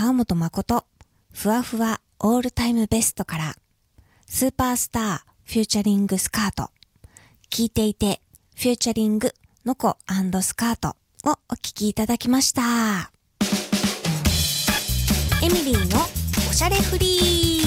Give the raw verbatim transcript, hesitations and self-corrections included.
川本誠、ふわふわオールタイムベストから、スーパースターフューチャリングスカート、聞いていてフューチャリングのこ&スカートをお聞きいただきました。エミリーのおしゃれフリー。